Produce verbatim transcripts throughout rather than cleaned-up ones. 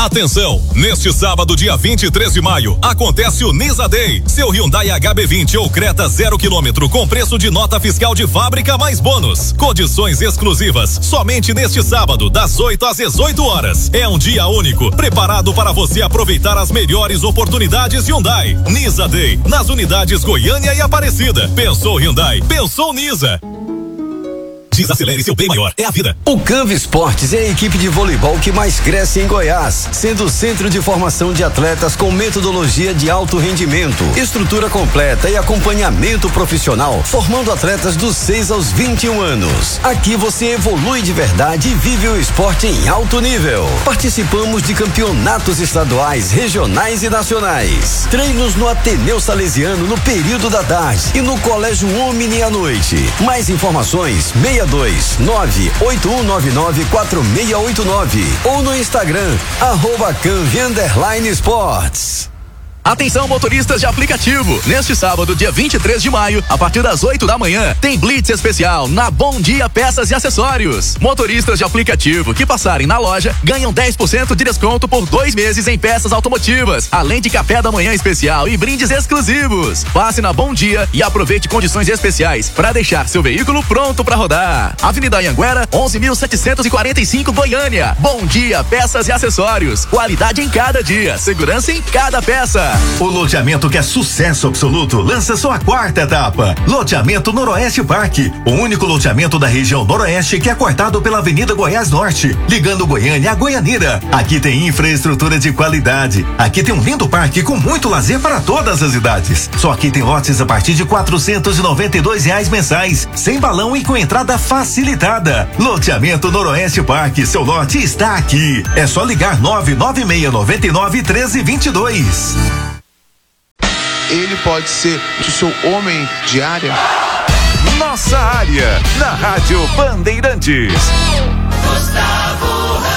Atenção, neste sábado, dia vinte e três de maio, acontece o Nisa Day. Seu Hyundai H B vinte ou Creta zero quilômetro com preço de nota fiscal de fábrica mais bônus. Condições exclusivas, somente neste sábado, das oito às dezoito horas. É um dia único, preparado para você aproveitar as melhores oportunidades Hyundai. Nisa Day, nas unidades Goiânia e Aparecida. Pensou Hyundai, pensou Nisa. Desacelere seu bem maior, é a vida. O Canva Esportes é a equipe de voleibol que mais cresce em Goiás, sendo o centro de formação de atletas com metodologia de alto rendimento, estrutura completa e acompanhamento profissional, formando atletas dos seis aos vinte e um anos. Aqui você evolui de verdade e vive o esporte em alto nível. Participamos de campeonatos estaduais, regionais e nacionais. Treinos no Ateneu Salesiano no período da tarde e no Colégio Omni à noite. Mais informações, seis dois nove oito um nove nove quatro seis oito nove ou no Instagram, arroba Canvi underline Esportes. Atenção, motoristas de aplicativo. Neste sábado, dia vinte e três de maio, a partir das oito da manhã, tem Blitz especial na Bom Dia Peças e Acessórios. Motoristas de aplicativo que passarem na loja ganham dez por cento de desconto por dois meses em peças automotivas, além de café da manhã especial e brindes exclusivos. Passe na Bom Dia e aproveite condições especiais para deixar seu veículo pronto para rodar. Avenida Anhanguera, onze mil setecentos e quarenta e cinco, Goiânia. Bom Dia Peças e Acessórios. Qualidade em cada dia, segurança em cada peça. O loteamento que é sucesso absoluto lança sua quarta etapa. Loteamento Noroeste Parque, o único loteamento da região Noroeste que é cortado pela Avenida Goiás Norte, ligando Goiânia a Goianira. Aqui tem infraestrutura de qualidade. Aqui tem um lindo parque com muito lazer para todas as idades. Só aqui tem lotes a partir de quatrocentos e noventa e dois reais mensais, sem balão e com entrada facilitada. Loteamento Noroeste Parque, seu lote está aqui. É só ligar nove nove seis nove nove um três dois dois. Ele pode ser o seu homem de área. Nossa área, na Rádio Bandeirantes. Gustavo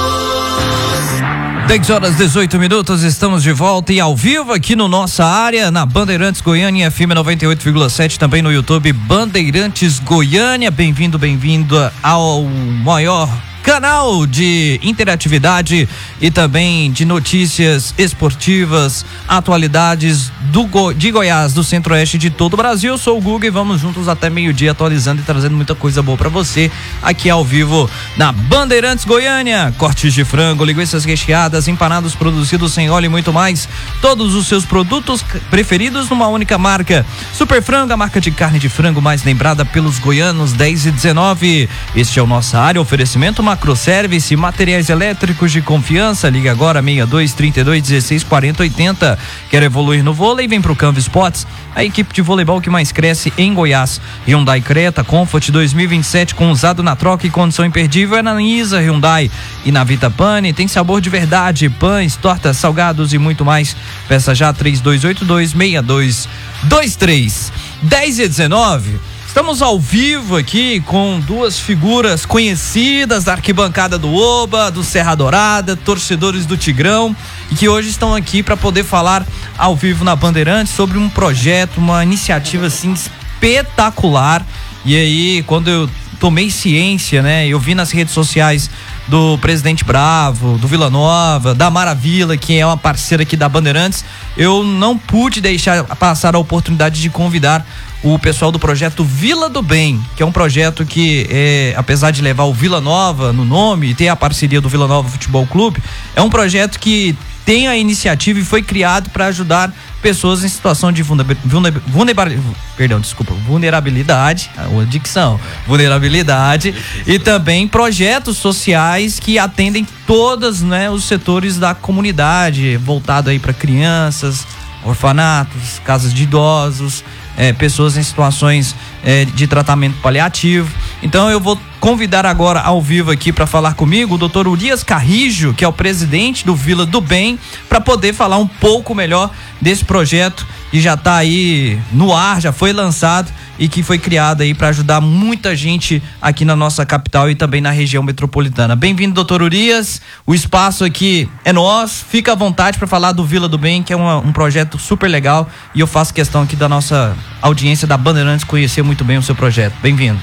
Ramos. dez horas e dezoito minutos, estamos de volta e ao vivo aqui no Nossa Área, na Bandeirantes Goiânia, F M noventa e oito vírgula sete, também no YouTube Bandeirantes Goiânia. Bem-vindo, bem-vindo ao maior canal de interatividade e também de notícias esportivas, atualidades do Go- de Goiás, do Centro-Oeste, de todo o Brasil. Eu sou o Guga e vamos juntos até meio-dia atualizando e trazendo muita coisa boa pra você aqui ao vivo na Bandeirantes Goiânia. Cortes de frango, linguiças recheadas, empanados produzidos sem óleo e muito mais. Todos os seus produtos preferidos numa única marca. Super Frango, a marca de carne de frango mais lembrada pelos goianos, dez e dezenove. Este é o Nossa Área, oferecimento Macroservice, materiais elétricos de confiança. Liga agora seis dois, trinta e dois, dezesseis, quarenta, oitenta. Quer evoluir no vôlei? Vem pro Canva Esportes, a equipe de voleibol que mais cresce em Goiás. Hyundai Creta Comfort dois mil e vinte e sete com usado na troca e condição imperdível é na Nisa Hyundai e na Vita Pane. Tem sabor de verdade, pães, tortas, salgados e muito mais. Peça já três dois oito dois, seis dois dois três. dez e dezenove. Estamos ao vivo aqui com duas figuras conhecidas da arquibancada do Oba, do Serra Dourada, torcedores do Tigrão, e que hoje estão aqui para poder falar ao vivo na Bandeirantes sobre um projeto, uma iniciativa assim espetacular. E aí, quando eu tomei ciência, né, eu vi nas redes sociais do Presidente Bravo, do Vila Nova, da Maravilha, que é uma parceira aqui da Bandeirantes, eu não pude deixar passar a oportunidade de convidar o pessoal do projeto Vila do Bem, que é um projeto que, é, apesar de levar o Vila Nova no nome e ter a parceria do Vila Nova Futebol Clube, é um projeto que tem a iniciativa e foi criado para ajudar pessoas em situação de vulnerabilidade, vulner, perdão, desculpa, vulnerabilidade, a dicção, vulnerabilidade e também projetos sociais que atendem todos, né, os setores da comunidade, voltado aí para crianças, orfanatos, casas de idosos, é, pessoas em situações é, de tratamento paliativo. Então eu vou convidar agora ao vivo aqui para falar comigo o doutor Urias Carrijo, que é o presidente do Vila do Bem, para poder falar um pouco melhor desse projeto que já está aí no ar, já foi lançado e que foi criado aí para ajudar muita gente aqui na nossa capital e também na região metropolitana. Bem-vindo, doutor Urias. O espaço aqui é nosso. Fica à vontade para falar do Vila do Bem, que é uma, um projeto super legal, e eu faço questão aqui da nossa audiência da Bandeirantes conhecer muito bem o seu projeto. Bem-vindo.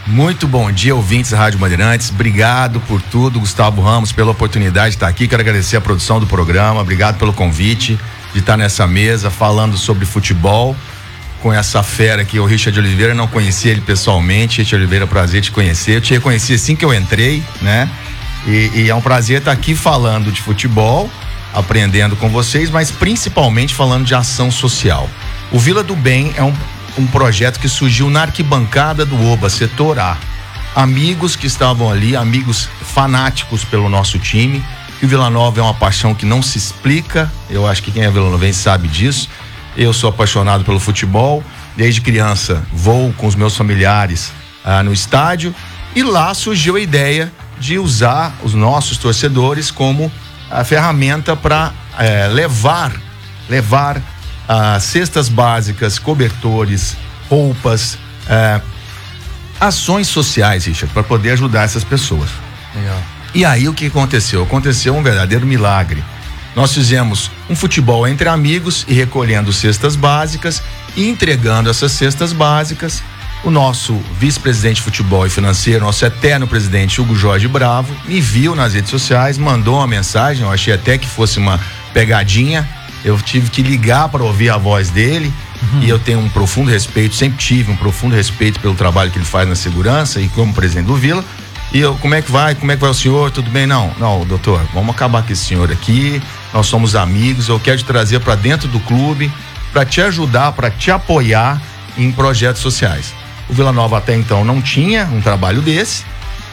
Muito bom dia, ouvintes da Rádio Bandeirantes. Obrigado por tudo, Gustavo Ramos, pela oportunidade de estar aqui. Quero agradecer a produção do programa. Obrigado pelo convite de estar nessa mesa falando sobre futebol com essa fera aqui, o Richard Oliveira. Não conhecia ele pessoalmente. Richard Oliveira, prazer te conhecer. Eu te reconheci assim que eu entrei, né? E, e é um prazer estar aqui falando de futebol, aprendendo com vocês, mas principalmente falando de ação social. O Vila do Bem é um, um projeto que surgiu na arquibancada do Oba, setor A. Amigos que estavam ali, amigos fanáticos pelo nosso time. E o Vila Nova é uma paixão que não se explica. Eu acho que quem é vilanovense sabe disso. Eu sou apaixonado pelo futebol. Desde criança vou com os meus familiares ah, no estádio. E lá surgiu a ideia de usar os nossos torcedores como a ferramenta para eh, levar, levar ah, cestas básicas, cobertores, roupas, eh, ações sociais, Richard, para poder ajudar essas pessoas. Legal. E aí o que aconteceu? Aconteceu um verdadeiro milagre. Nós fizemos um futebol entre amigos e recolhendo cestas básicas e entregando essas cestas básicas. O nosso vice-presidente de futebol e financeiro, nosso eterno presidente Hugo Jorge Bravo, me viu nas redes sociais, mandou uma mensagem. Eu achei até que fosse uma pegadinha. Eu tive que ligar para ouvir a voz dele. Uhum. E eu tenho um profundo respeito, sempre tive um profundo respeito pelo trabalho que ele faz na segurança e como presidente do Vila. E eu, como é que vai? Como é que vai o senhor? Tudo bem? Não, não, doutor, vamos acabar com esse senhor aqui. Nós somos amigos, eu quero te trazer para dentro do clube para te ajudar, para te apoiar em projetos sociais. O Vila Nova até então não tinha um trabalho desse.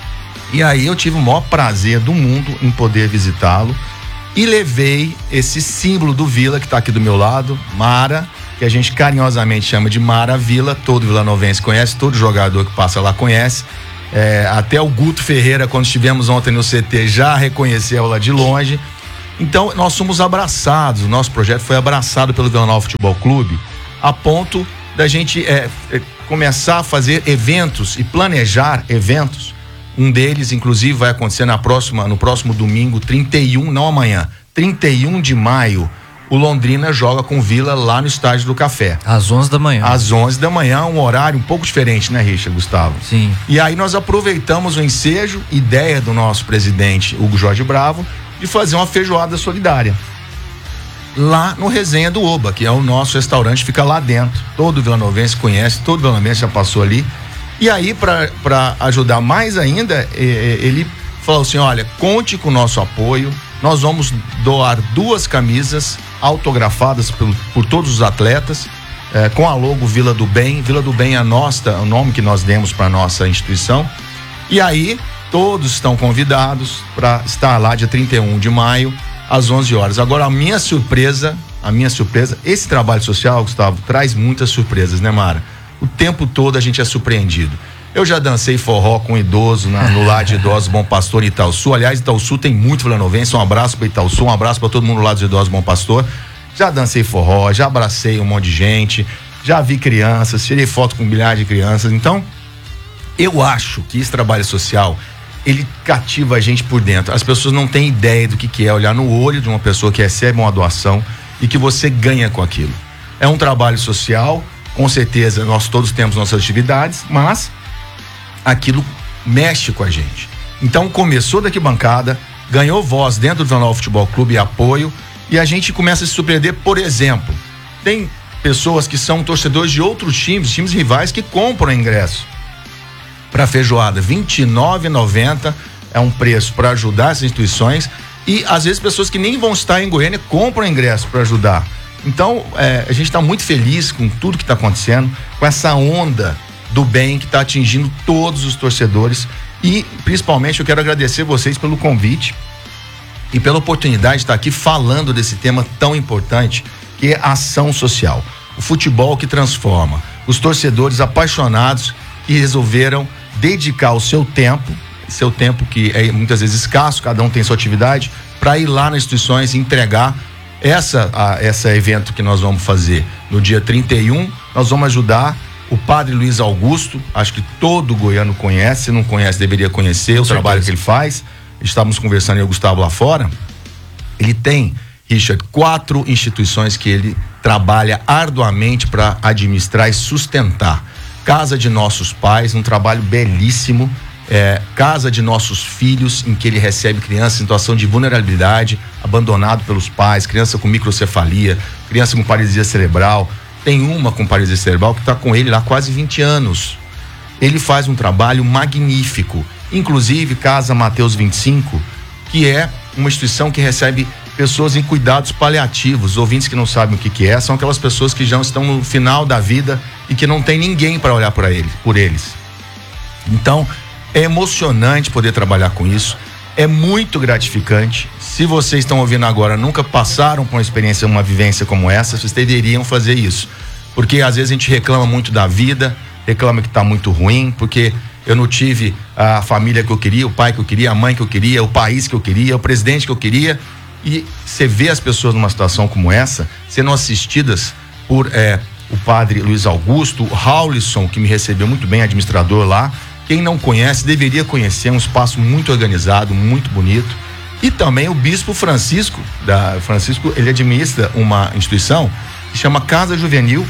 E aí eu tive o maior prazer do mundo em poder visitá-lo e levei esse símbolo do Vila que está aqui do meu lado, Mara, que a gente carinhosamente chama de Mara Vila. Todo vilanovense conhece, todo jogador que passa lá conhece. É, até o Guto Ferreira, quando estivemos ontem no C T, já reconheceu lá de longe. Então nós somos abraçados, o nosso projeto foi abraçado pelo Vila Nova Futebol Clube, a ponto da gente é, é, começar a fazer eventos e planejar eventos. Um deles, inclusive, vai acontecer na próxima, no próximo domingo, trinta e um, não amanhã, trinta e um de maio. O Londrina joga com o Vila lá no Estádio do Café. Às onze da manhã. Às onze da manhã, um horário um pouco diferente, né, Richard, Gustavo? Sim. E aí nós aproveitamos o ensejo, ideia do nosso presidente Hugo Jorge Bravo, de fazer uma feijoada solidária. Lá no Resenha do Oba, que é o nosso restaurante, fica lá dentro. Todo vilanovense conhece, todo vilanovense já passou ali. E aí, para ajudar mais ainda, ele falou assim: olha, conte com o nosso apoio. Nós vamos doar duas camisas autografadas por, por todos os atletas, eh, com a logo Vila do Bem. Vila do Bem é a nossa, o nome que nós demos para nossa instituição. E aí, todos estão convidados para estar lá dia trinta e um de maio, às onze horas. Agora, a minha surpresa, a minha surpresa, esse trabalho social, Gustavo, traz muitas surpresas, né, Mara? O tempo todo a gente é surpreendido. Eu já dancei forró com um idoso na, no lar de idosos Bom Pastor em Itaúsu. Aliás, Itaúsu tem muito vilanovense. Um abraço para Itaúsu, um abraço para todo mundo no lado dos idosos Bom Pastor. Já dancei forró, já abracei um monte de gente, já vi crianças, tirei foto com um milhar de crianças. Então, eu acho que esse trabalho social, ele cativa a gente por dentro. As pessoas não têm ideia do que, que é olhar no olho de uma pessoa que recebe uma doação e que você ganha com aquilo. É um trabalho social, com certeza nós todos temos nossas atividades, mas aquilo mexe com a gente. Então começou daqui bancada, ganhou voz dentro do Vila Nova Futebol Clube e apoio, e a gente começa a se surpreender. Por exemplo, tem pessoas que são torcedores de outros times, times rivais, que compram ingresso para feijoada. vinte e nove reais e noventa centavos é um preço para ajudar essas instituições, e às vezes pessoas que nem vão estar em Goiânia compram ingresso para ajudar. Então é, a gente está muito feliz com tudo que está acontecendo, com essa onda do bem que está atingindo todos os torcedores. E principalmente eu quero agradecer vocês pelo convite e pela oportunidade de estar aqui falando desse tema tão importante, que é a ação social, o futebol que transforma, os torcedores apaixonados que resolveram dedicar o seu tempo, seu tempo que é muitas vezes escasso, cada um tem sua atividade, para ir lá nas instituições e entregar essa, a, essa evento que nós vamos fazer no dia trinta e um. Nós vamos ajudar o Padre Luiz Augusto, acho que todo goiano conhece, se não conhece deveria conhecer o trabalho que ele faz. Estávamos conversando eu e o Gustavo lá fora. Ele tem, Richard, quatro instituições que ele trabalha arduamente para administrar e sustentar. Casa de Nossos Pais, um trabalho belíssimo. É, Casa de Nossos Filhos, em que ele recebe crianças em situação de vulnerabilidade, abandonado pelos pais, criança com microcefalia, criança com paralisia cerebral. Tem uma com paralisia cerebral que está com ele lá há quase vinte anos. Ele faz um trabalho magnífico. Inclusive, Casa Mateus vinte e cinco, que é uma instituição que recebe pessoas em cuidados paliativos. Os ouvintes que não sabem o que, que é, são aquelas pessoas que já estão no final da vida e que não tem ninguém para olhar por eles, por eles. Então, é emocionante poder trabalhar com isso, é muito gratificante. Se vocês estão ouvindo agora, nunca passaram por uma experiência, uma vivência como essa, vocês deveriam fazer isso, porque às vezes a gente reclama muito da vida, reclama que está muito ruim, porque eu não tive a família que eu queria, o pai que eu queria, a mãe que eu queria, o país que eu queria, o presidente que eu queria, e você vê as pessoas numa situação como essa, sendo assistidas por é, o padre Luiz Augusto, o Raulison, que me recebeu muito bem, administrador lá. Quem não conhece, deveria conhecer, é um espaço muito organizado, muito bonito. E também o Bispo Francisco, da, Francisco, ele administra uma instituição que chama Casa Juvenil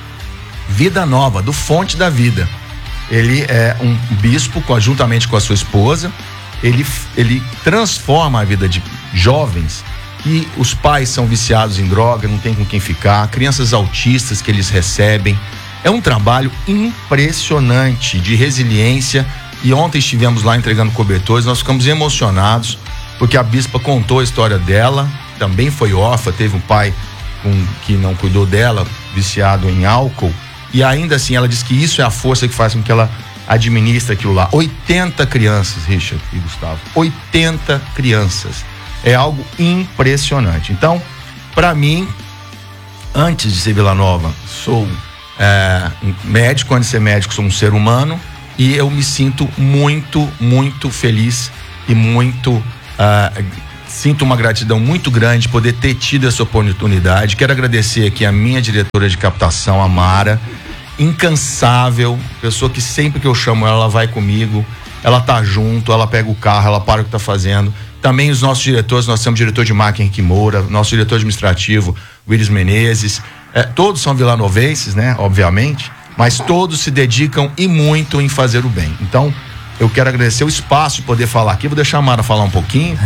Vida Nova, do Fonte da Vida. Ele é um bispo, conjuntamente com a sua esposa, ele, ele transforma a vida de jovens que os pais são viciados em droga, não tem com quem ficar, crianças autistas que eles recebem. É um trabalho impressionante de resiliência, e ontem estivemos lá entregando cobertores, nós ficamos emocionados, porque a bispa contou a história dela, também foi órfã, teve um pai com, que não cuidou dela, viciado em álcool, e ainda assim ela diz que isso é a força que faz com que ela administre aquilo lá. oitenta crianças, Richard e Gustavo, oitenta crianças, é algo impressionante. Então, para mim, antes de ser Vila Nova, sou É, médico, antes de ser médico sou um ser humano, e eu me sinto muito, muito feliz e muito uh, sinto uma gratidão muito grande poder ter tido essa oportunidade. Quero agradecer aqui a minha diretora de captação, a Mara, incansável, pessoa que sempre que eu chamo ela, ela vai comigo, ela tá junto, ela pega o carro, ela para o que tá fazendo. Também os nossos diretores, nós temos diretor de marketing Henrique Moura, nosso diretor administrativo Willis Menezes. É, todos são vilanovenses, né? Obviamente, mas todos se dedicam e muito em fazer o bem. Então, eu quero agradecer o espaço de poder falar aqui. Vou deixar a Mara falar um pouquinho.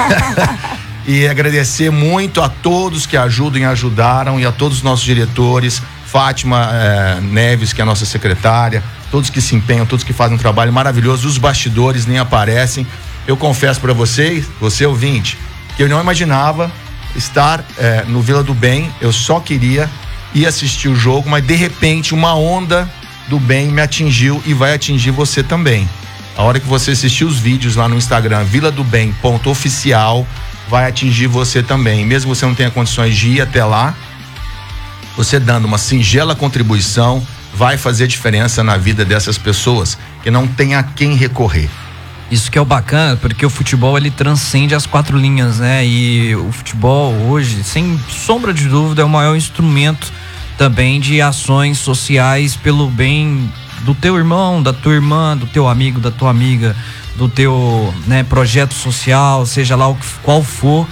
E agradecer muito a todos que ajudam e ajudaram, e a todos os nossos diretores, Fátima eh, Neves, que é a nossa secretária, todos que se empenham, todos que fazem um trabalho maravilhoso. Os bastidores nem aparecem. Eu confesso para vocês, você ouvinte, que eu não imaginava estar é, no Vila do Bem. Eu só queria ir assistir o jogo, mas de repente uma onda do bem me atingiu e vai atingir você também. A hora que você assistir os vídeos lá no Instagram, vila do bem ponto oficial, vai atingir você também. Mesmo que você não tenha condições de ir até lá, você dando uma singela contribuição vai fazer diferença na vida dessas pessoas que não tem a quem recorrer. Isso que é o bacana, porque o futebol ele transcende as quatro linhas, né? E o futebol hoje, sem sombra de dúvida, é o maior instrumento também de ações sociais pelo bem do teu irmão, da tua irmã, do teu amigo, da tua amiga, do teu, né, projeto social, seja lá o que, qual for.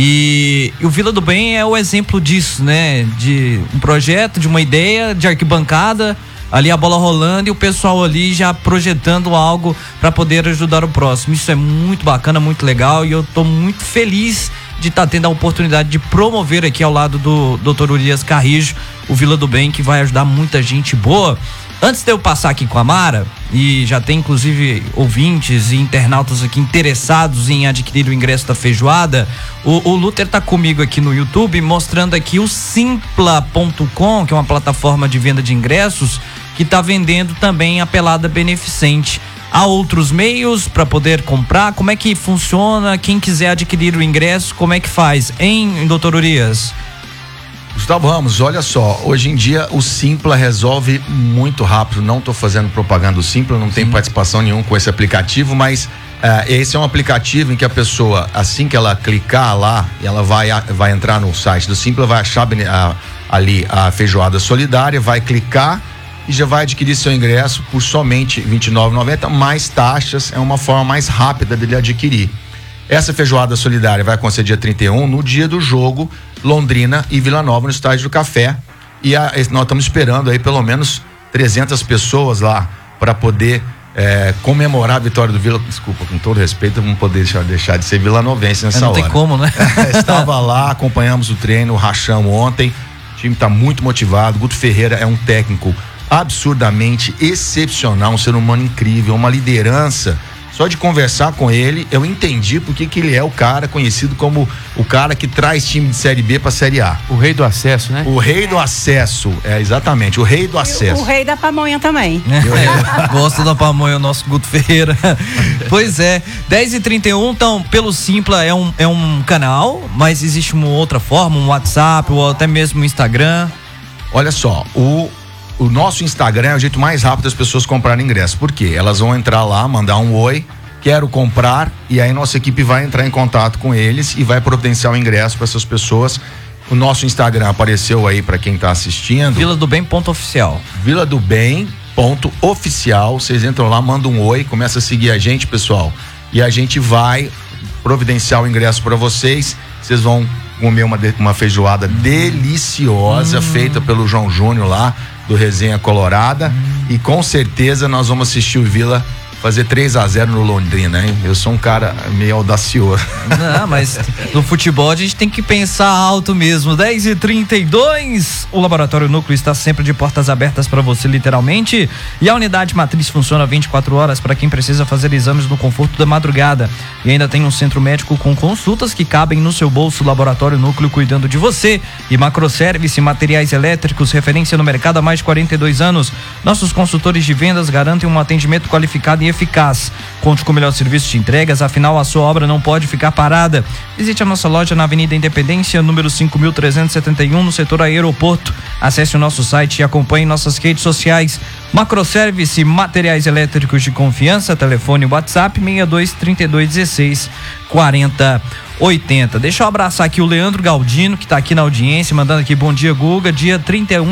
E, e o Vila do Bem é o exemplo disso, né? De um projeto, de uma ideia, de arquibancada, ali a bola rolando e o pessoal ali já projetando algo para poder ajudar o próximo. Isso é muito bacana, muito legal, e eu tô muito feliz de estar tá tendo a oportunidade de promover aqui ao lado do doutor Urias Carrijo o Vila do Bem, que vai ajudar muita gente boa. Antes de eu passar aqui com a Mara, e já tem inclusive ouvintes e internautas aqui interessados em adquirir o ingresso da feijoada, o, o Luther tá comigo aqui no YouTube mostrando aqui o simpla ponto com, que é uma plataforma de venda de ingressos que tá vendendo também a pelada beneficente. Há outros meios para poder comprar? Como é que funciona? Quem quiser adquirir o ingresso, como é que faz? Hein, doutor Urias? Gustavo Ramos, olha só, hoje em dia o Simpla resolve muito rápido. Não estou fazendo propaganda do Simpla, não tem participação nenhuma com esse aplicativo, mas uh, esse é um aplicativo em que a pessoa, assim que ela clicar lá, ela vai, vai entrar no site do Simpla, vai achar a, ali a feijoada solidária, vai clicar e já vai adquirir seu ingresso por somente vinte e nove reais e noventa centavos, mais taxas. É uma forma mais rápida dele adquirir. Essa feijoada solidária vai acontecer dia trinta e um, no dia do jogo Londrina e Vila Nova, no Estádio do Café. E a, nós estamos esperando aí pelo menos trezentas pessoas lá para poder é, comemorar a vitória do Vila. Desculpa, com todo respeito, não poder deixar, deixar de ser vilanovense nessa não hora. Não tem como, né? Estava lá, acompanhamos o treino, o rachão ontem. O time está muito motivado. Guto Ferreira é um técnico absurdamente excepcional, um ser humano incrível, uma liderança. Só de conversar com ele, eu entendi porque que ele é o cara conhecido como o cara que traz time de Série B pra Série A. O rei do acesso, né? O rei do acesso, é exatamente, o rei do acesso. O, o rei da pamonha também. É, gosto da pamonha, o nosso Guto Ferreira. Pois é, dez e trinta e um, então, pelo Simpla é um, é um canal, mas existe uma outra forma, um WhatsApp ou até mesmo um Instagram. Olha só, o O nosso Instagram é o jeito mais rápido das pessoas comprarem ingresso. Por quê? Elas vão entrar lá, mandar um oi, quero comprar, e aí nossa equipe vai entrar em contato com eles e vai providenciar o ingresso para essas pessoas. O nosso Instagram apareceu aí para quem tá assistindo. Vila do Bem ponto oficial. Vila do Bem ponto oficial. Vocês entram lá, mandam um oi, começa a seguir a gente, pessoal. E a gente vai providenciar o ingresso para vocês. Vocês vão comer uma, uma feijoada deliciosa, hum. feita pelo João Júnior lá, do Resenha Colorada, hum. e com certeza nós vamos assistir o Vila fazer três a zero no Londrina, hein? Eu sou um cara meio audacioso. Não, mas no futebol a gente tem que pensar alto mesmo. dez e trinta e dois, o Laboratório Núcleo está sempre de portas abertas para você, literalmente, e a unidade matriz funciona vinte e quatro horas para quem precisa fazer exames no conforto da madrugada. E ainda tem um centro médico com consultas que cabem no seu bolso. Laboratório Núcleo cuidando de você. E Macroservice, materiais elétricos, referência no mercado há mais de quarenta e dois anos. Nossos consultores de vendas garantem um atendimento qualificado e eficaz. Conte com o melhor serviço de entregas, afinal a sua obra não pode ficar parada. Visite a nossa loja na Avenida Independência, número cinco mil trezentos e setenta e um, no setor aeroporto. Acesse o nosso site e acompanhe nossas redes sociais. Macroservice, materiais elétricos de confiança, telefone WhatsApp seis dois, trinta e dois, dezesseis, quarenta, oitenta. Deixa eu abraçar aqui o Leandro Galdino, que está aqui na audiência, mandando aqui bom dia, Guga, dia trinta e um